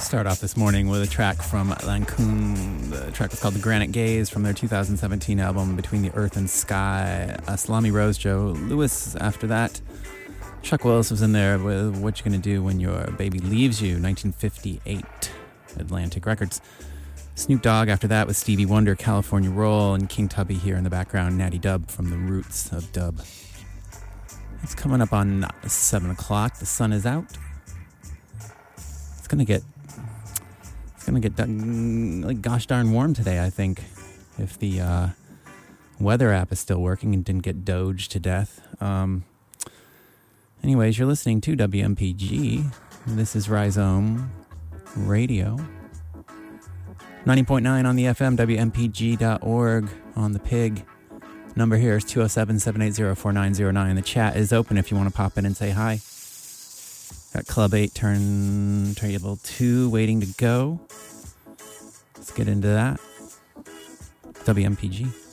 Start off this morning with a track from Lancôme. The track is called The Granite Gaze from their 2017 album Between the Earth and Sky. Salami Rose, Joe Lewis after that. Chuck Willis was in there with What You Gonna Do When Your Baby Leaves You, 1958, Atlantic Records. Snoop Dogg after that with Stevie Wonder, California Roll, and King Tubby here in the background, Natty Dub from the Roots of Dub. It's coming up on 7 o'clock. The sun is out. It's gonna get like gosh darn warm today, I think, if the weather app is still working and didn't get doged to death. Anyways, you're listening to WMPG. This is Rhizome Radio. 90.9 on the FM, WMPG.org on the PIG. Number here is 207-780-4909. The chat is open if you want to pop in and say hi. Got Club 8 Turntable 2 waiting to go. Let's get into that. WMPG.